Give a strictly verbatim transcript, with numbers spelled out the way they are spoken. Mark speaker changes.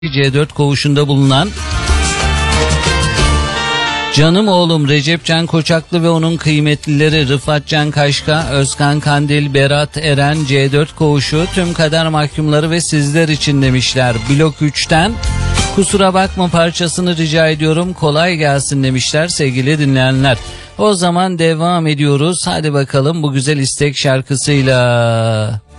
Speaker 1: C dört koğuşunda bulunan canım oğlum Recep Can Koçaklı ve onun kıymetlileri Rıfat Can Kaşka, Özkan Kandil, Berat Eren, C dört koğuşu, tüm kader mahkumları ve sizler için demişler. Blok üçten kusura bakma parçasını rica ediyorum, kolay gelsin demişler sevgili dinleyenler. O zaman devam ediyoruz. Hadi bakalım bu güzel istek şarkısıyla.